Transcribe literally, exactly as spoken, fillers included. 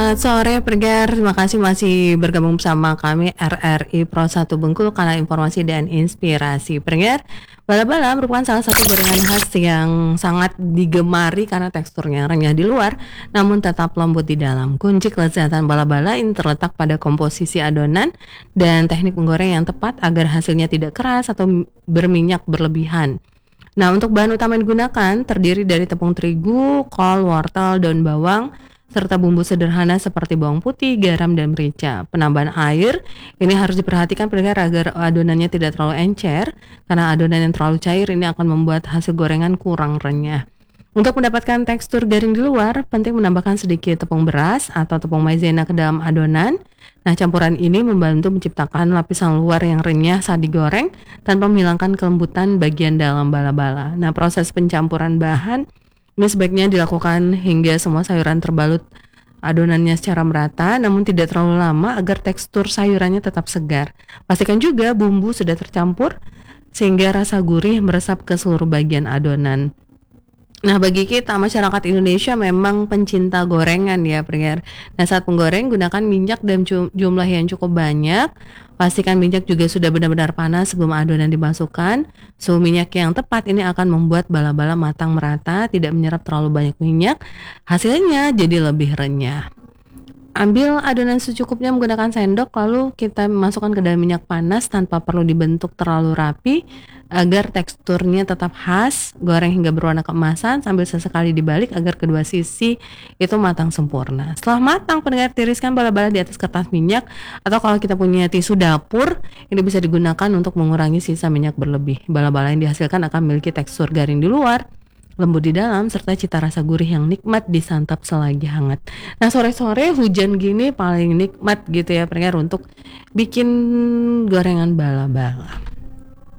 Selamat sore pendengar, terima kasih masih bergabung bersama kami R R I Pro satu Bengkulu, kanal informasi dan inspirasi. Pendengar, bala-bala merupakan salah satu gorengan khas yang sangat digemari karena teksturnya renyah di luar namun tetap lembut di dalam. Kunci kelezatan bala-bala ini terletak pada komposisi adonan dan teknik menggoreng yang tepat agar hasilnya tidak keras atau berminyak berlebihan. Nah, untuk bahan utama yang digunakan terdiri dari tepung terigu, kol, wortel, daun bawang, serta bumbu sederhana seperti bawang putih, garam, dan merica. Penambahan air ini harus diperhatikan pendengar agar adonannya tidak terlalu encer, karena adonan yang terlalu cair ini akan membuat hasil gorengan kurang renyah. Untuk mendapatkan tekstur garing di luar, penting menambahkan sedikit tepung beras atau tepung maizena ke dalam adonan. Nah, campuran ini membantu menciptakan lapisan luar yang renyah saat digoreng tanpa menghilangkan kelembutan bagian dalam bala-bala. Nah, proses pencampuran bahan ini sebaiknya dilakukan hingga semua sayuran terbalut adonannya secara merata, namun tidak terlalu lama agar tekstur sayurannya tetap segar. Pastikan juga bumbu sudah tercampur sehingga rasa gurih meresap ke seluruh bagian adonan. Nah, bagi kita masyarakat Indonesia memang pencinta gorengan ya pendengar. Nah, saat menggoreng gunakan minyak dalam jumlah yang cukup banyak. Pastikan minyak juga sudah benar-benar panas sebelum adonan dimasukkan. Suhu minyak yang tepat ini akan membuat bala-bala matang merata, tidak menyerap terlalu banyak minyak. Hasilnya jadi lebih renyah. Ambil adonan secukupnya menggunakan sendok, lalu kita masukkan ke dalam minyak panas tanpa perlu dibentuk terlalu rapi agar teksturnya tetap khas. Goreng hingga berwarna keemasan sambil sesekali dibalik agar kedua sisi itu matang sempurna. Setelah matang, pendengar, tiriskan bala-bala di atas kertas minyak, atau kalau kita punya tisu dapur ini bisa digunakan untuk mengurangi sisa minyak berlebih. Bala-bala yang dihasilkan akan memiliki tekstur garing di luar, lembut di dalam, serta cita rasa gurih yang nikmat disantap selagi hangat. Nah, sore-sore hujan gini paling nikmat gitu ya pendengar untuk bikin gorengan bala-bala.